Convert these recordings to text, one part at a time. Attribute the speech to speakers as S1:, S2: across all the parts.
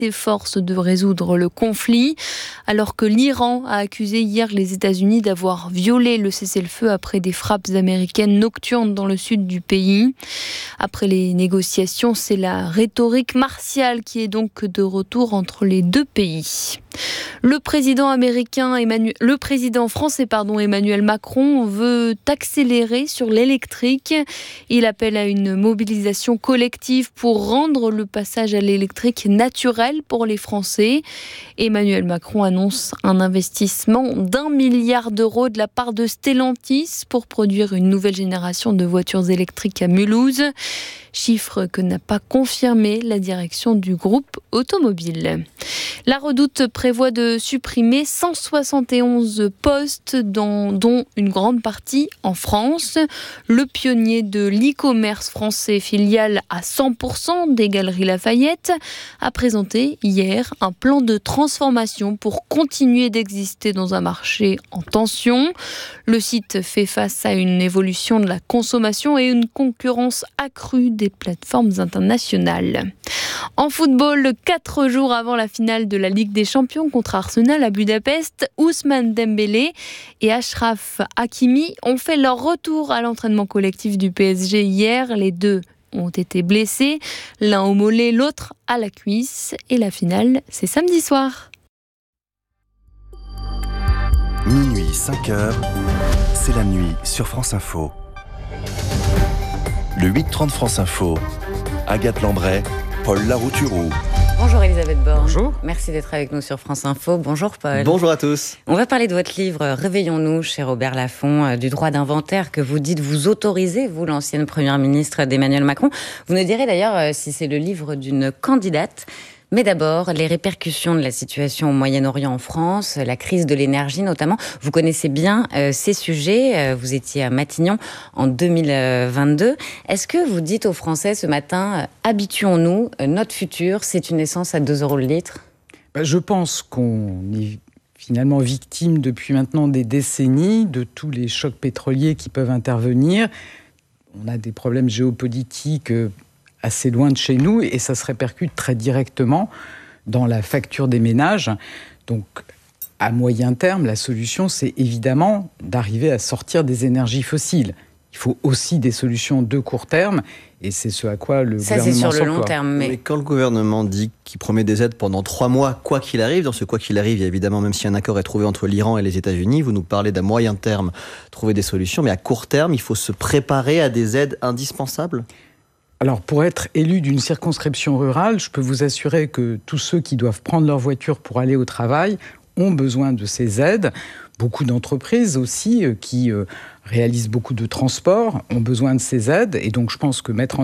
S1: des forces de résoudre le conflit, alors que l'Iran a accusé hier les États-Unis d'avoir violé le cessez-le-feu après des frappes américaines nocturnes dans le sud du pays. Après les négociations, c'est la rhétorique martiale qui est donc de retour entre les deux pays. Le président français Emmanuel Macron veut accélérer sur l'électrique. Il appelle à une mobilisation collective pour rendre le passage à l'électrique naturel pour les Français. Emmanuel Macron annonce un investissement d'1 milliard d'euros de la part de Stellantis pour produire une nouvelle génération de voitures électriques à Mulhouse. Chiffre que n'a pas confirmé la direction du groupe automobile. La Redoute prévoit de supprimer 171 postes, dont une grande partie en France. Le pionnier de l'e-commerce français, filiale à 100% des Galeries Lafayette, a présenté hier un plan de transformation pour continuer d'exister dans un marché en tension. Le site fait face à une évolution de la consommation et une concurrence accrue des plateformes internationales. En football, 4 jours avant la finale de la Ligue des Champions contre Arsenal à Budapest, Ousmane Dembélé et Achraf Hakimi ont fait leur retour à l'entraînement collectif du PSG hier. Les deux ont été blessés, l'un au mollet, l'autre à la cuisse. Et la finale, c'est samedi soir.
S2: Minuit, 5h, c'est la nuit sur France Info. Le 8h30 France Info, Agathe Lambray, Paul Larouturou.
S3: Bonjour Elisabeth Borne.
S4: Bonjour.
S3: Merci d'être avec nous sur France Info. Bonjour Paul.
S4: Bonjour à tous.
S3: On va parler de votre livre « Réveillons-nous » chez Robert Laffont, du droit d'inventaire que vous dites vous autoriser, vous l'ancienne première ministre d'Emmanuel Macron. Vous nous direz d'ailleurs si c'est le livre d'une candidate. Mais d'abord, les répercussions de la situation au Moyen-Orient en France, la crise de l'énergie notamment. Vous connaissez bien ces sujets. Vous étiez à Matignon en 2022. Est-ce que vous dites aux Français ce matin, habituons-nous, notre futur, c'est une essence à 2 € le litre ?
S4: Je pense qu'on est finalement victime depuis maintenant des décennies de tous les chocs pétroliers qui peuvent intervenir. On a des problèmes géopolitiques assez loin de chez nous et ça se répercute très directement dans la facture des ménages. Donc, à moyen terme, la solution, c'est évidemment d'arriver à sortir des énergies fossiles. Il faut aussi des solutions de court terme et c'est ce à quoi le gouvernement s'emploie.
S3: Ça, c'est sur le long terme.
S5: Mais quand le gouvernement dit qu'il promet des aides pendant 3 mois, quoi qu'il arrive, dans ce quoi qu'il arrive, il y a évidemment, même si un accord est trouvé entre l'Iran et les États-Unis, vous nous parlez d'à moyen terme trouver des solutions, mais à court terme, il faut se préparer à des aides indispensables ?
S4: Alors, pour être élu d'une circonscription rurale, je peux vous assurer que tous ceux qui doivent prendre leur voiture pour aller au travail ont besoin de ces aides. Beaucoup d'entreprises aussi qui réalisent beaucoup de transports ont besoin de ces aides. Et donc, je pense que mettre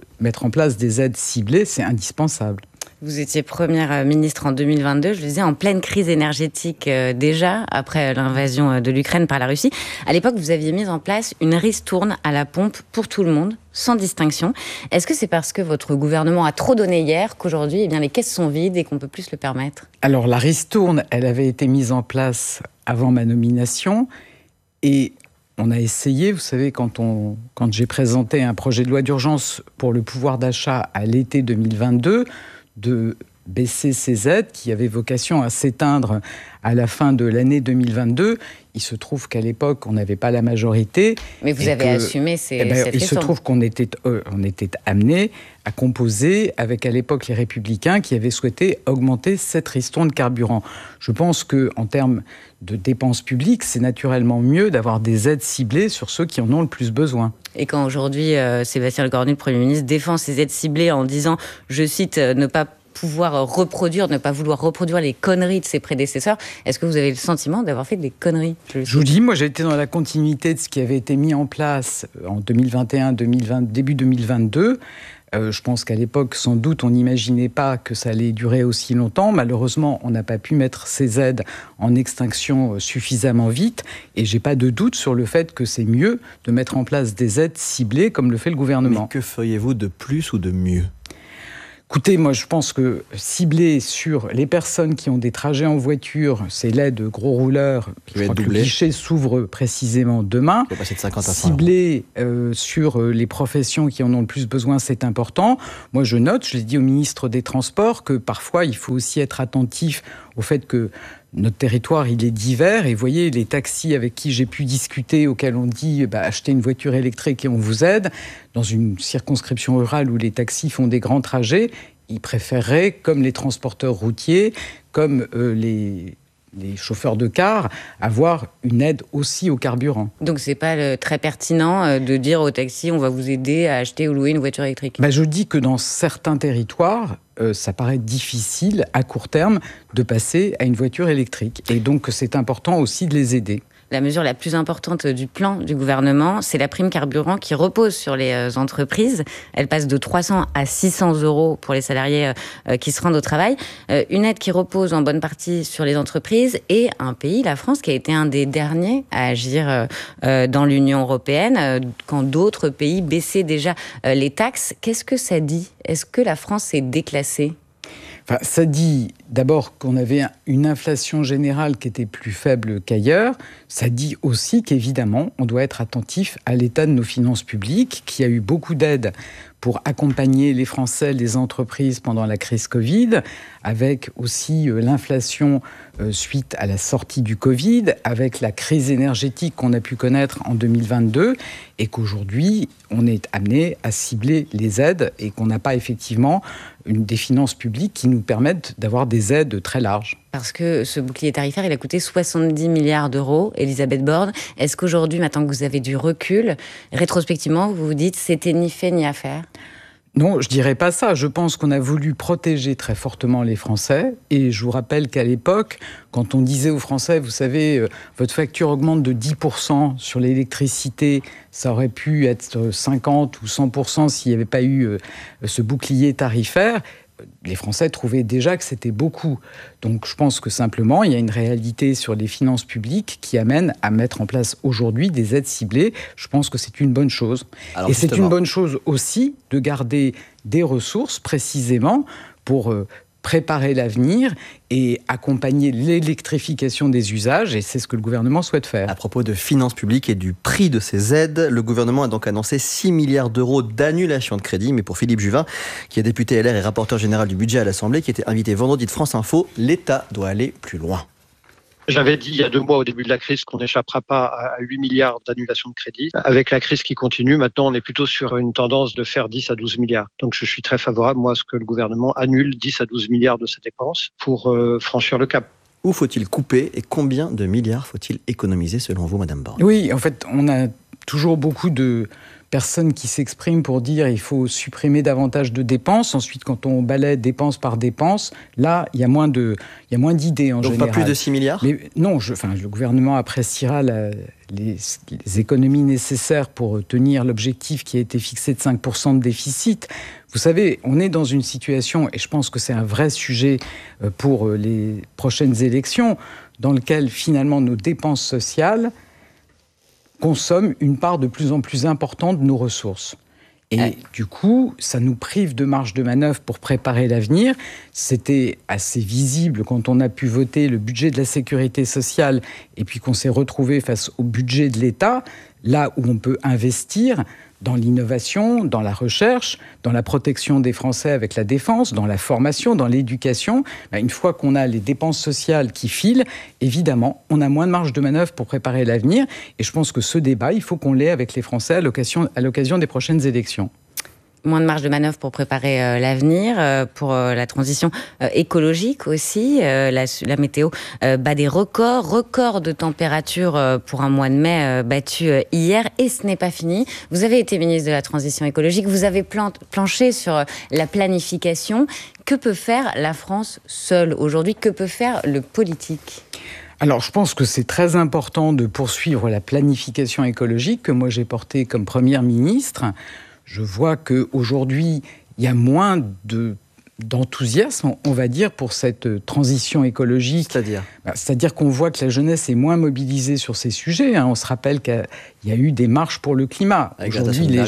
S4: en place des aides ciblées, c'est indispensable.
S3: Vous étiez première ministre en 2022, je le disais, en pleine crise énergétique déjà, après l'invasion de l'Ukraine par la Russie. À l'époque, vous aviez mis en place une ristourne à la pompe pour tout le monde, sans distinction. Est-ce que c'est parce que votre gouvernement a trop donné hier qu'aujourd'hui, les caisses sont vides et qu'on ne peut plus se le permettre ?
S4: Alors, la ristourne, elle avait été mise en place avant ma nomination et on a essayé, vous savez, quand j'ai présenté un projet de loi d'urgence pour le pouvoir d'achat à l'été 2022, de baisser ces aides qui avaient vocation à s'éteindre à la fin de l'année 2022. Il se trouve qu'à l'époque, on n'avait pas la majorité.
S3: Mais vous avez assumé cette
S4: il se
S3: ristourne.
S4: trouve qu'on était amené à composer avec, à l'époque, les Républicains qui avaient souhaité augmenter cette ristourne de carburant. Je pense qu'en termes de dépenses publiques, c'est naturellement mieux d'avoir des aides ciblées sur ceux qui en ont le plus besoin.
S3: Et quand aujourd'hui, Sébastien Lecornu, le Premier ministre, défend ces aides ciblées en disant, je cite, ne pas vouloir reproduire les conneries de ses prédécesseurs, est-ce que vous avez le sentiment d'avoir fait des conneries ?
S4: Je vous dis, moi j'ai été dans la continuité de ce qui avait été mis en place en 2021, début 2022. Je pense qu'à l'époque, sans doute, on n'imaginait pas que ça allait durer aussi longtemps. Malheureusement, on n'a pas pu mettre ces aides en extinction suffisamment vite. Et j'ai pas de doute sur le fait que c'est mieux de mettre en place des aides ciblées comme le fait le gouvernement.
S5: Mais que feriez-vous de plus ou de mieux ?
S4: Écoutez, moi je pense que cibler sur les personnes qui ont des trajets en voiture, c'est l'aide gros rouleurs. Je crois que le guichet s'ouvre précisément demain.
S5: Il faut passer de 50 à 100
S4: cibler sur les professions qui en ont le plus besoin, c'est important. Moi je note, je l'ai dit au ministre des Transports, que parfois il faut aussi être attentif au fait que notre territoire, il est divers. Et vous voyez, les taxis avec qui j'ai pu discuter, auxquels on dit achetez une voiture électrique et on vous aide, dans une circonscription rurale où les taxis font des grands trajets, ils préféreraient, comme les transporteurs routiers, comme les chauffeurs de car, avoir une aide aussi au carburant.
S3: Donc c'est pas très pertinent de dire aux taxis on va vous aider à acheter ou louer une voiture électrique.
S4: Je dis que dans certains territoires, ça paraît difficile à court terme de passer à une voiture électrique. Et donc c'est important aussi de les aider.
S3: La mesure la plus importante du plan du gouvernement, c'est la prime carburant qui repose sur les entreprises. Elle passe de 300 à 600 € pour les salariés qui se rendent au travail. Une aide qui repose en bonne partie sur les entreprises et un pays, la France, qui a été un des derniers à agir dans l'Union européenne, quand d'autres pays baissaient déjà les taxes. Qu'est-ce que ça dit ? Est-ce que la France s'est déclassée ?
S4: Ça dit d'abord qu'on avait une inflation générale qui était plus faible qu'ailleurs. Ça dit aussi qu'évidemment, on doit être attentif à l'état de nos finances publiques, qui a eu beaucoup d'aides pour accompagner les Français, les entreprises pendant la crise Covid, avec aussi l'inflation suite à la sortie du Covid, avec la crise énergétique qu'on a pu connaître en 2022, et qu'aujourd'hui, on est amené à cibler les aides et qu'on n'a pas effectivement des finances publiques qui nous permettent d'avoir des aides très larges.
S3: Parce que ce bouclier tarifaire, il a coûté 70 milliards d'euros. Elisabeth Borne, est-ce qu'aujourd'hui, maintenant que vous avez du recul, rétrospectivement, vous vous dites c'était ni fait ni à faire ?
S4: Non, je dirais pas ça. Je pense qu'on a voulu protéger très fortement les Français. Et je vous rappelle qu'à l'époque, quand on disait aux Français, vous savez, votre facture augmente de 10% sur l'électricité, ça aurait pu être 50 ou 100% s'il n'y avait pas eu ce bouclier tarifaire. Les Français trouvaient déjà que c'était beaucoup. Donc je pense que simplement, il y a une réalité sur les finances publiques qui amène à mettre en place aujourd'hui des aides ciblées. Je pense que c'est une bonne chose. Alors, et c'est une bonne chose aussi de garder des ressources précisément pour préparer l'avenir et accompagner l'électrification des usages, et c'est ce que le gouvernement souhaite faire.
S5: À propos de finances publiques et du prix de ces aides, le gouvernement a donc annoncé 6 milliards d'euros d'annulation de crédit, mais pour Philippe Juvin, qui est député LR et rapporteur général du budget à l'Assemblée, qui était invité vendredi de France Info, l'État doit aller plus loin.
S6: J'avais dit il y a 2 mois au début de la crise qu'on n'échappera pas à 8 milliards d'annulation de crédit. Avec la crise qui continue, maintenant on est plutôt sur une tendance de faire 10 à 12 milliards. Donc je suis très favorable, moi, à ce que le gouvernement annule 10 à 12 milliards de ses dépenses pour franchir le cap.
S5: Où faut-il couper et combien de milliards faut-il économiser selon vous, Madame Borne ?
S4: Oui, en fait, on a toujours beaucoup de personnes qui s'expriment pour dire qu'il faut supprimer davantage de dépenses. Ensuite, quand on balaie dépense par dépense, là, il y a moins d'idées en général.
S5: Donc pas plus de 6 milliards ?
S4: Mais non, le gouvernement appréciera les économies nécessaires pour tenir l'objectif qui a été fixé de 5% de déficit. Vous savez, on est dans une situation, et je pense que c'est un vrai sujet pour les prochaines élections, dans lequel finalement nos dépenses sociales consomment une part de plus en plus importante de nos ressources. Et du coup, ça nous prive de marge de manœuvre pour préparer l'avenir. C'était assez visible quand on a pu voter le budget de la sécurité sociale et puis qu'on s'est retrouvé face au budget de l'État, là où on peut investir dans l'innovation, dans la recherche, dans la protection des Français avec la défense, dans la formation, dans l'éducation. Une fois qu'on a les dépenses sociales qui filent, évidemment, on a moins de marge de manœuvre pour préparer l'avenir. Et je pense que ce débat, il faut qu'on l'ait avec les Français à l'occasion des prochaines élections.
S3: Moins de marge de manœuvre pour préparer l'avenir, pour la transition écologique aussi. La météo bat des records de température pour un mois de mai battu hier. Et ce n'est pas fini. Vous avez été ministre de la Transition écologique. Vous avez planché sur la planification. Que peut faire la France seule aujourd'hui ? Que peut faire le politique ?
S4: Alors, je pense que c'est très important de poursuivre la planification écologique que moi j'ai portée comme Première ministre. Je vois qu'aujourd'hui, il y a moins de d'enthousiasme, on va dire, pour cette transition écologique. C'est-à-dire qu'on voit que la jeunesse est moins mobilisée sur ces sujets. On se rappelle qu'il y a eu des marches pour le climat. Aujourd'hui, les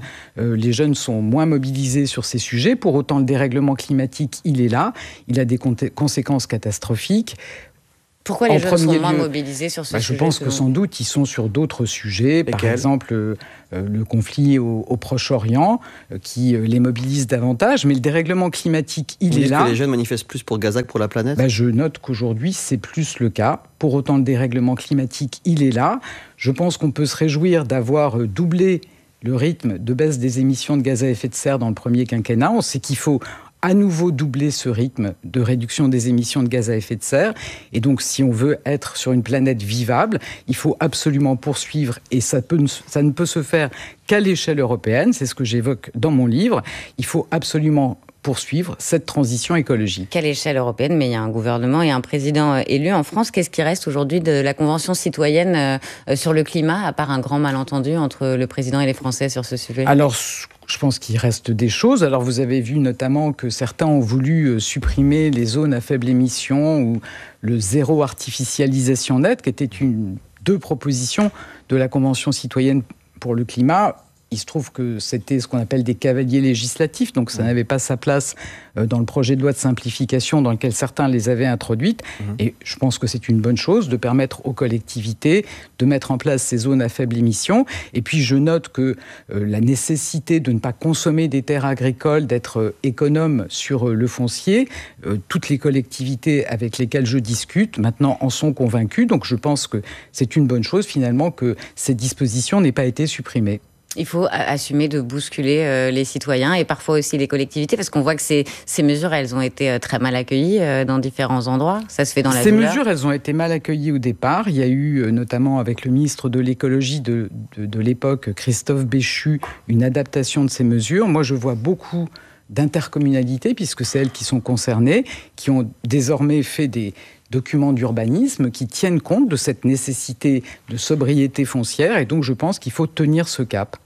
S4: jeunes sont moins mobilisés sur ces sujets. Pour autant, le dérèglement climatique, il est là. Il a des conséquences catastrophiques.
S3: Pourquoi les jeunes sont moins mobilisés sur ce sujet?
S4: Je pense que sans doute, ils sont sur d'autres sujets. Par exemple, le conflit au Proche-Orient, qui les mobilise davantage. Mais le dérèglement climatique, il est là.
S5: Est-ce que les jeunes manifestent plus pour Gaza que pour la planète?
S4: Je note qu'aujourd'hui, c'est plus le cas. Pour autant, le dérèglement climatique, il est là. Je pense qu'on peut se réjouir d'avoir doublé le rythme de baisse des émissions de gaz à effet de serre dans le premier quinquennat. On sait qu'il faut à nouveau doubler ce rythme de réduction des émissions de gaz à effet de serre. Et donc, si on veut être sur une planète vivable, il faut absolument poursuivre, et ça ne peut se faire qu'à l'échelle européenne, c'est ce que j'évoque dans mon livre. Il faut absolument poursuivre cette transition écologique.
S3: Qu'à l'échelle européenne, mais il y a un gouvernement et un président élu en France. Qu'est-ce qui reste aujourd'hui de la Convention citoyenne sur le climat, à part un grand malentendu entre le président et les Français sur ce sujet?
S4: Alors, je pense qu'il reste des choses. Alors, vous avez vu notamment que certains ont voulu supprimer les zones à faible émission ou le zéro artificialisation nette, qui était deux propositions de la Convention citoyenne pour le climat. Il se trouve que c'était ce qu'on appelle des cavaliers législatifs, donc ça n'avait pas sa place dans le projet de loi de simplification dans lequel certains les avaient introduites. Et je pense que c'est une bonne chose de permettre aux collectivités de mettre en place ces zones à faible émission. Et puis je note que la nécessité de ne pas consommer des terres agricoles, d'être économe sur le foncier, toutes les collectivités avec lesquelles je discute maintenant en sont convaincues. Donc je pense que c'est une bonne chose finalement que ces dispositions n'aient pas été supprimées.
S3: Il faut assumer de bousculer les citoyens et parfois aussi les collectivités, parce qu'on voit que ces mesures, elles ont été très mal accueillies dans différents endroits. Ça se fait dans la douleur.
S4: Ces mesures, elles ont été mal accueillies au départ. Il y a eu, notamment avec le ministre de l'écologie de l'époque, Christophe Béchu, une adaptation de ces mesures. Moi, je vois beaucoup d'intercommunalités, puisque c'est elles qui sont concernées, qui ont désormais fait des documents d'urbanisme qui tiennent compte de cette nécessité de sobriété foncière, et donc je pense qu'il faut tenir ce cap.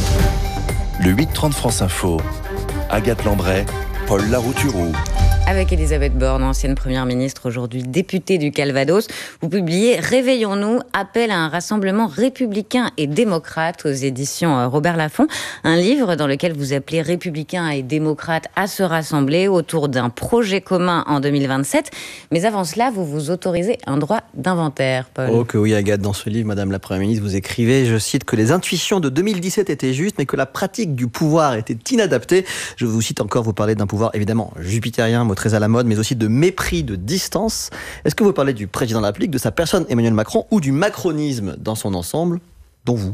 S2: Le 8-30 France Info, Agathe Lambray, Paul Larouturou.
S3: Avec Elisabeth Borne, ancienne première ministre, aujourd'hui députée du Calvados, vous publiez « Réveillons-nous, appel à un rassemblement républicain et démocrate » aux éditions Robert Laffont. Un livre dans lequel vous appelez républicains et démocrates à se rassembler autour d'un projet commun en 2027. Mais avant cela, vous vous autorisez un droit d'inventaire, Paul.
S5: Oh que oui, Agathe, dans ce livre, Madame la Première ministre, vous écrivez, je cite, que les intuitions de 2017 étaient justes, mais que la pratique du pouvoir était inadaptée. Je vous cite encore, vous parlez d'un pouvoir évidemment jupitérien, très à la mode, mais aussi de mépris, de distance. Est-ce que vous parlez du président de la République, de sa personne Emmanuel Macron, ou du macronisme dans son ensemble, dont vous?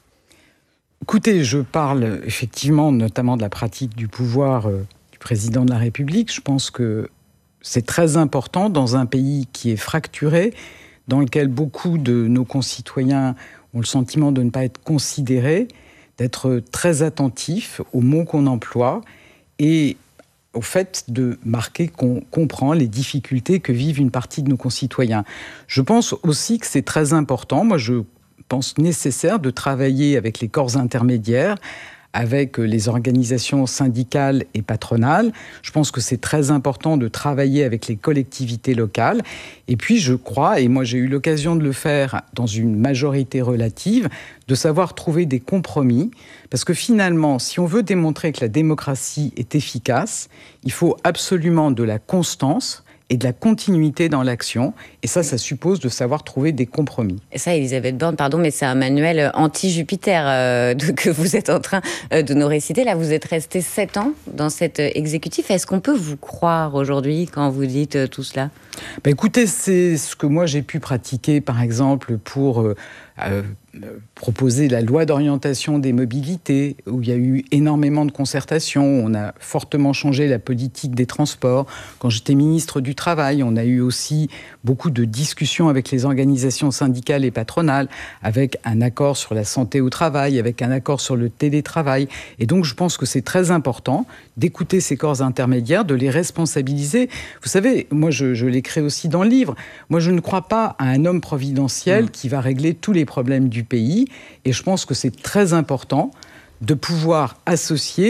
S4: Écoutez, je parle effectivement notamment de la pratique du pouvoir du président de la République. Je pense que c'est très important dans un pays qui est fracturé, dans lequel beaucoup de nos concitoyens ont le sentiment de ne pas être considérés, d'être très attentifs aux mots qu'on emploie et au fait de marquer qu'on comprend les difficultés que vivent une partie de nos concitoyens. Je pense aussi que c'est très important, moi je pense nécessaire de travailler avec les corps intermédiaires, avec les organisations syndicales et patronales. Je pense que c'est très important de travailler avec les collectivités locales. Et puis je crois, et moi j'ai eu l'occasion de le faire dans une majorité relative, de savoir trouver des compromis. Parce que finalement, si on veut démontrer que la démocratie est efficace, il faut absolument de la constance et de la continuité dans l'action. Et ça suppose de savoir trouver des compromis.
S3: Et ça, Elisabeth Borne, pardon, mais c'est un manuel anti-Jupiter que vous êtes en train de nous réciter. Là, vous êtes resté 7 ans dans cet exécutif. Est-ce qu'on peut vous croire aujourd'hui quand vous dites tout cela ?
S4: Écoutez, c'est ce que moi j'ai pu pratiquer, par exemple, pour proposer la loi d'orientation des mobilités, où il y a eu énormément de concertations. On a fortement changé la politique des transports. Quand j'étais ministre du Travail, on a eu aussi beaucoup de discussions avec les organisations syndicales et patronales, avec un accord sur la santé au travail, avec un accord sur le télétravail. Et donc, je pense que c'est très important d'écouter ces corps intermédiaires, de les responsabiliser. Vous savez, moi, je l'écris aussi dans le livre. Moi, je ne crois pas à un homme providentiel qui va régler tous les problèmes du pays. Et je pense que c'est très important de pouvoir associer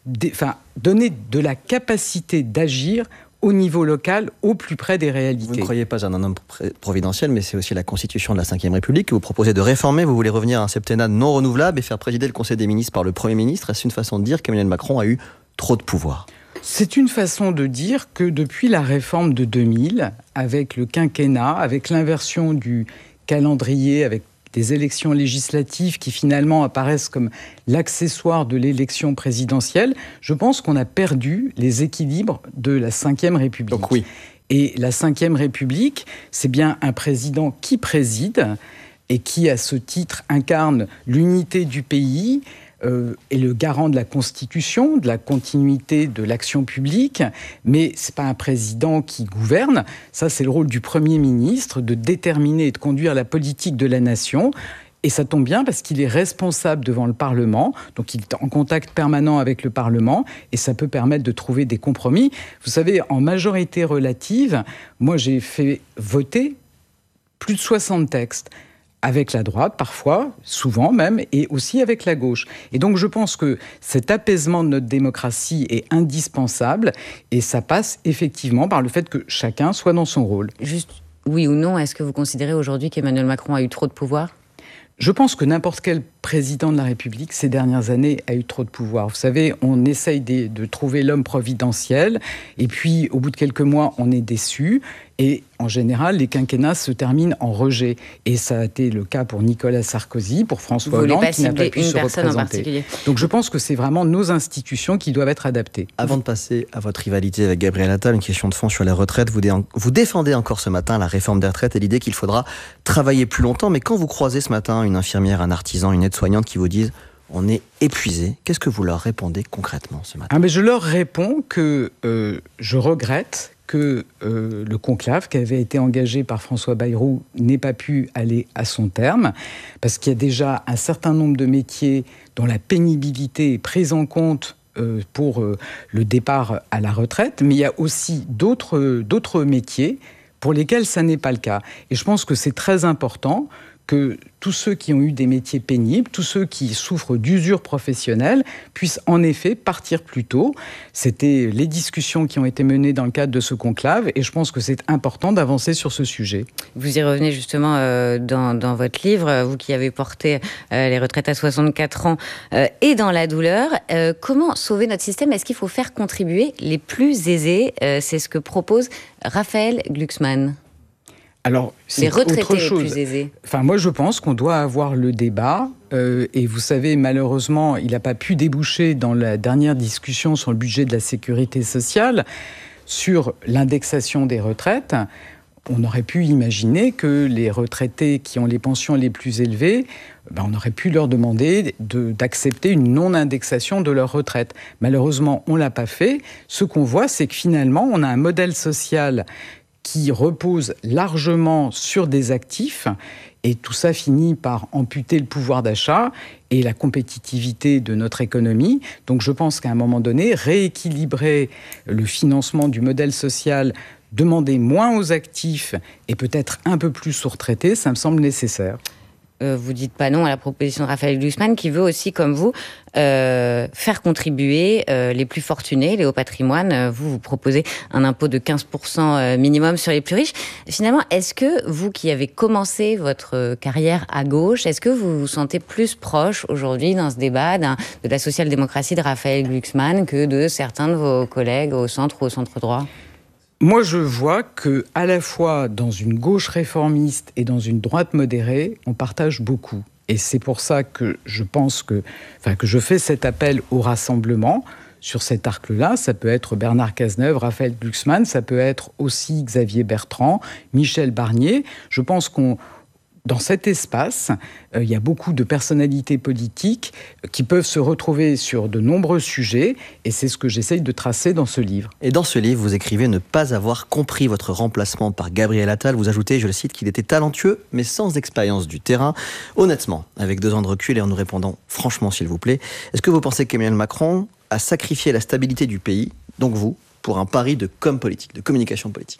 S4: donner de la capacité d'agir au niveau local, au plus près des réalités.
S5: Vous ne croyez pas à un homme providentiel, mais c'est aussi la Constitution de la Ve République que vous proposez de réformer. Vous voulez revenir à un septennat non renouvelable et faire présider le Conseil des ministres par le Premier ministre. Est-ce une façon de dire qu'Emmanuel Macron a eu trop de pouvoir ?
S4: C'est une façon de dire que depuis la réforme de 2000, avec le quinquennat, avec l'inversion du calendrier, avec des élections législatives qui finalement apparaissent comme l'accessoire de l'élection présidentielle, je pense qu'on a perdu les équilibres de la Ve République.
S5: Donc oui.
S4: Et la Ve République, c'est bien un président qui préside et qui, à ce titre, incarne l'unité du pays, est le garant de la Constitution, de la continuité de l'action publique, mais ce n'est pas un président qui gouverne. Ça, c'est le rôle du Premier ministre, de déterminer et de conduire la politique de la nation. Et ça tombe bien parce qu'il est responsable devant le Parlement, donc il est en contact permanent avec le Parlement, et ça peut permettre de trouver des compromis. Vous savez, en majorité relative, moi j'ai fait voter plus de 60 textes. Avec la droite, parfois, souvent même, et aussi avec la gauche. Et donc je pense que cet apaisement de notre démocratie est indispensable, et ça passe effectivement par le fait que chacun soit dans son rôle.
S3: Juste, oui ou non, est-ce que vous considérez aujourd'hui qu'Emmanuel Macron a eu trop de pouvoir ?
S4: Je pense que n'importe quel président de la République, ces dernières années, a eu trop de pouvoir. Vous savez, on essaye de trouver l'homme providentiel, et puis au bout de quelques mois, on est déçu. Et en général, les quinquennats se terminent en rejet. Et ça a été le cas pour Nicolas Sarkozy, pour François Hollande, qui n'a pas pu se représenter. Donc je pense que c'est vraiment nos institutions qui doivent être adaptées.
S5: Avant de passer à votre rivalité avec Gabriel Attal, une question de fond sur la retraite. Vous défendez encore ce matin la réforme des retraites et l'idée qu'il faudra travailler plus longtemps. Mais quand vous croisez ce matin une infirmière, un artisan, une aide-soignante qui vous disent « on est épuisé », qu'est-ce que vous leur répondez concrètement ce matin ?
S4: Mais je leur réponds que je regrette que le conclave qui avait été engagé par François Bayrou n'ait pas pu aller à son terme, parce qu'il y a déjà un certain nombre de métiers dont la pénibilité est prise en compte pour le départ à la retraite, mais il y a aussi d'autres métiers pour lesquels ça n'est pas le cas. Et je pense que c'est très important que tous ceux qui ont eu des métiers pénibles, tous ceux qui souffrent d'usure professionnelle, puissent en effet partir plus tôt. C'était les discussions qui ont été menées dans le cadre de ce conclave, et je pense que c'est important d'avancer sur ce sujet.
S3: Vous y revenez justement dans votre livre, vous qui avez porté les retraites à 64 ans et dans la douleur. Comment sauver notre système ? Est-ce qu'il faut faire contribuer les plus aisés ? C'est ce que propose Raphaël Glucksmann.
S4: Alors, c'est
S3: les retraités
S4: autre chose.
S3: Les plus aisés.
S4: Moi, je pense qu'on doit avoir le débat. Et vous savez, malheureusement, il n'a pas pu déboucher dans la dernière discussion sur le budget de la sécurité sociale sur l'indexation des retraites. On aurait pu imaginer que les retraités qui ont les pensions les plus élevées, on aurait pu leur demander d'accepter une non-indexation de leur retraite. Malheureusement, on ne l'a pas fait. Ce qu'on voit, c'est que finalement, on a un modèle social qui repose largement sur des actifs, et tout ça finit par amputer le pouvoir d'achat et la compétitivité de notre économie. Donc je pense qu'à un moment donné, rééquilibrer le financement du modèle social, demander moins aux actifs et peut-être un peu plus aux retraités, ça me semble nécessaire.
S3: Vous dites pas non à la proposition de Raphaël Glucksmann, qui veut aussi, comme vous, faire contribuer les plus fortunés, les hauts patrimoines. Vous proposez un impôt de 15% minimum sur les plus riches. Finalement, est-ce que vous qui avez commencé votre carrière à gauche, est-ce que vous vous sentez plus proche aujourd'hui dans ce débat de la social-démocratie de Raphaël Glucksmann que de certains de vos collègues au centre ou au centre-droit ?
S4: Moi, je vois que, à la fois dans une gauche réformiste et dans une droite modérée, on partage beaucoup. Et c'est pour ça que je pense que je fais cet appel au rassemblement sur cet arc-là. Ça peut être Bernard Cazeneuve, Raphaël Glucksmann, ça peut être aussi Xavier Bertrand, Michel Barnier. Je pense dans cet espace, il y a beaucoup de personnalités politiques qui peuvent se retrouver sur de nombreux sujets, et c'est ce que j'essaye de tracer dans ce livre.
S5: Et dans ce livre, vous écrivez ne pas avoir compris votre remplacement par Gabriel Attal. Vous ajoutez, je le cite, qu'il était talentueux, mais sans expérience du terrain. Honnêtement, avec 2 ans de recul et en nous répondant franchement, s'il vous plaît, est-ce que vous pensez qu'Emmanuel Macron a sacrifié la stabilité du pays, donc vous, pour un pari de com politique, de communication politique ?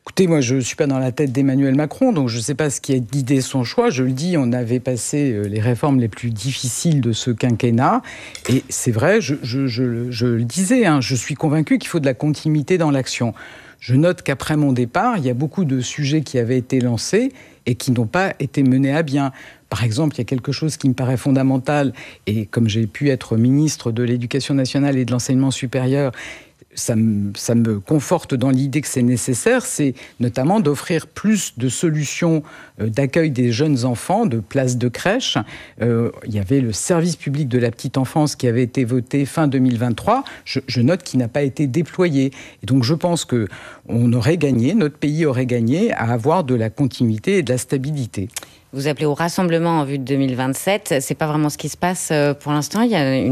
S4: Écoutez, moi, je ne suis pas dans la tête d'Emmanuel Macron, donc je ne sais pas ce qui a guidé son choix. Je le dis, on avait passé les réformes les plus difficiles de ce quinquennat. Et c'est vrai, je le disais, je suis convaincu qu'il faut de la continuité dans l'action. Je note qu'après mon départ, il y a beaucoup de sujets qui avaient été lancés et qui n'ont pas été menés à bien. Par exemple, il y a quelque chose qui me paraît fondamental, et comme j'ai pu être ministre de l'Éducation nationale et de l'Enseignement supérieur, ça me conforte dans l'idée que c'est nécessaire, c'est notamment d'offrir plus de solutions d'accueil des jeunes enfants, de places de crèche. Il y avait le service public de la petite enfance qui avait été voté fin 2023. Je note qu'il n'a pas été déployé. Et donc je pense qu'on aurait gagné, notre pays aurait gagné à avoir de la continuité et de la stabilité.
S3: Vous appelez au rassemblement en vue de 2027. C'est pas vraiment ce qui se passe pour l'instant. Il y a une